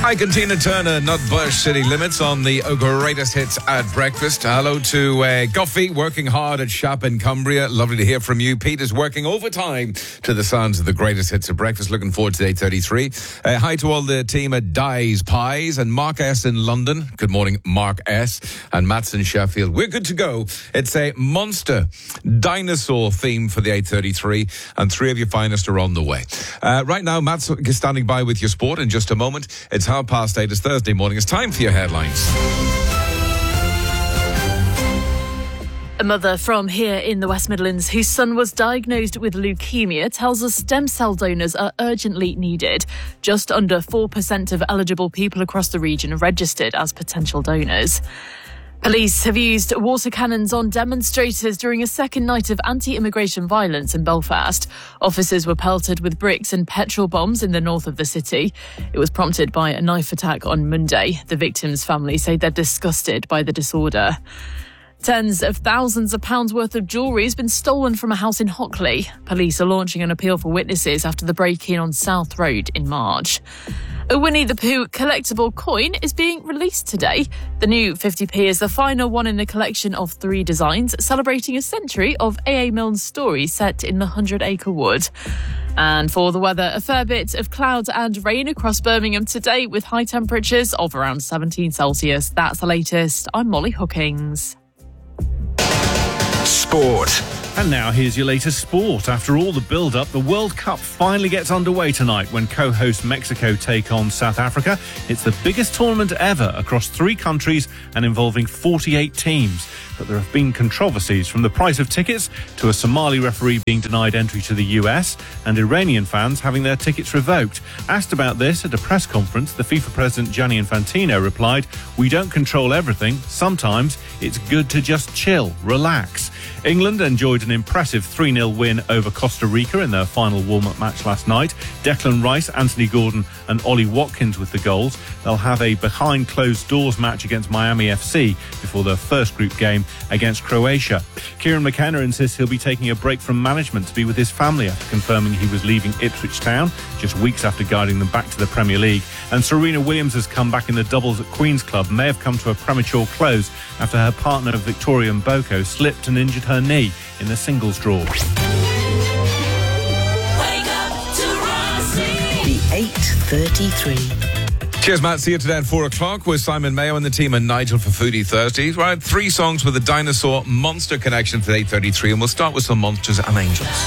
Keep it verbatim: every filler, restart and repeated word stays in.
Hi, Tina Turner, not Bush, City Limits on the greatest hits at breakfast. Hello to uh, Guffey, working hard at Shop in Cumbria. Lovely to hear from you. Pete is working overtime to the sounds of the greatest hits at breakfast. Looking forward to eight thirty-three. Uh, hi to all the team at Dye's Pies and Mark S. in London. Good morning, Mark S. and Matt's in Sheffield. We're good to go. It's a monster dinosaur theme for the eight thirty-three, and three of your finest are on the way. Uh, right now, Matt's standing by with your sport in just a moment. It's half past eight. It's Thursday morning. It's time for your headlines. A mother from here in the West Midlands whose son was diagnosed with leukemia tells us stem cell donors are urgently needed. Just under four percent of eligible people across the region are registered as potential donors. Police have used water cannons on demonstrators during a second night of anti-immigration violence in Belfast. Officers were pelted with bricks and petrol bombs in the north of the city. It was prompted by a knife attack on Monday. The victims' family say they're disgusted by the disorder. Tens of thousands of pounds worth of jewellery has been stolen from a house in Hockley. Police are launching an appeal for witnesses after the break-in on South Road in March. A Winnie the Pooh collectible coin is being released today. The new fifty p is the final one in the collection of three designs, celebrating a century of A A Milne's story set in the Hundred Acre Wood. And for the weather, a fair bit of clouds and rain across Birmingham today with high temperatures of around seventeen Celsius. That's the latest. I'm Molly Hookings. Sport. And now here's your latest sport. After all the build-up, the World Cup finally gets underway tonight when co-host Mexico take on South Africa. It's the biggest tournament ever across three countries and involving forty-eight teams. But there have been controversies, from the price of tickets to a Somali referee being denied entry to the U S and Iranian fans having their tickets revoked. Asked about this at a press conference, the FIFA president Gianni Infantino replied, "We don't control everything. Sometimes it's good to just chill, relax." England enjoyed an impressive three nil win over Costa Rica in their final warm-up match last night. Declan Rice, Anthony Gordon and Ollie Watkins with the goals. They'll have a behind-closed-doors match against Miami F C before their first group game against Croatia. Kieran McKenna insists he'll be taking a break from management to be with his family after confirming he was leaving Ipswich Town just weeks after guiding them back to the Premier League. And Serena Williams' comeback in the doubles at Queen's Club may have come to a premature close after her partner Victoria Mboko slipped and injured her knee in the singles draw. The eight thirty-three. Cheers, Matt. See you today at four o'clock with Simon Mayo and the team and Nigel for Foodie Thursdays. Right, three songs with a dinosaur monster connection for eight thirty-three, and we'll start with some monsters and angels.